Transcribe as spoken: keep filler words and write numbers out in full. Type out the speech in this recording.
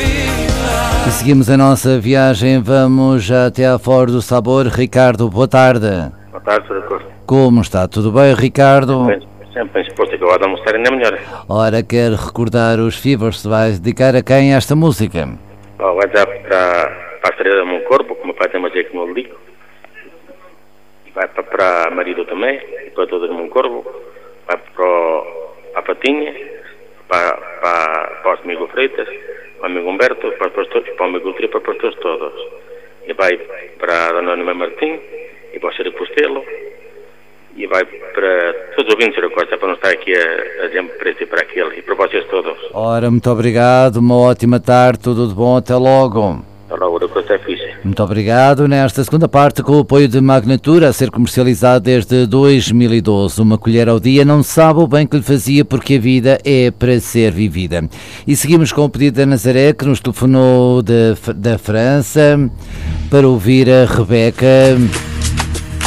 E seguimos a nossa viagem, vamos até à Fora do Sabor. Ricardo, boa tarde. Boa tarde, senhor Costa. Como está? Tudo bem, Ricardo? Sempre, sempre bem disposto, que eu vou almoçar ainda melhor. Ora, quer recordar os Fevers, vai dedicar a quem esta música? Oh, vai dar para, para a Estrela do meu corpo, que o meu pai tem uma dizer que não ligo. Vai para, para a marido também, para todos do meu corpo. Vai para, o, para a Patinha, para, para, para o amigo Freitas, para o amigo Humberto, para, para, para o amigo Tri, para, para todos todos. E vai para a Dona Anima Martim, e para o Sr. Postelo, e vai para todos os ouvintes da Costa, para não estar aqui a, a dizer para este e para aquele, e para vocês todos. Ora, muito obrigado, uma ótima tarde, tudo de bom, até logo. Até logo, da Costa é fixe. Muito obrigado. Nesta segunda parte, com o apoio de Magnatura, a ser comercializado desde dois mil e doze. Uma colher ao dia, não sabe o bem que lhe fazia, porque a vida é para ser vivida. E seguimos com o pedido da Nazaré, que nos telefonou de, da França, para ouvir a Rebeca.